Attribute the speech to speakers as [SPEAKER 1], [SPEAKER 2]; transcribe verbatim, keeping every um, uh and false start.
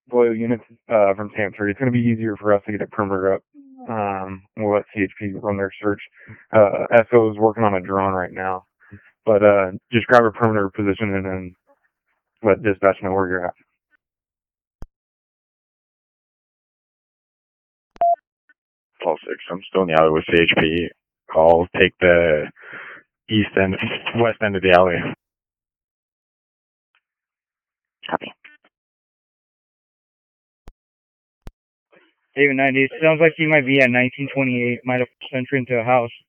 [SPEAKER 1] below units uh, from Sam three. It's going to be easier for us to get a perimeter up. Um, we'll let C H P run their search. Uh, S O is working on a drone right now. But uh, just grab a perimeter position and then let dispatch know where you're at.
[SPEAKER 2] twelve six, I'm still in the alley with C H P. I'll take the east end, west end of the alley.
[SPEAKER 3] Copy.
[SPEAKER 4] David ninety, it sounds like you might be at nineteen twenty-eight, might have entered into a house.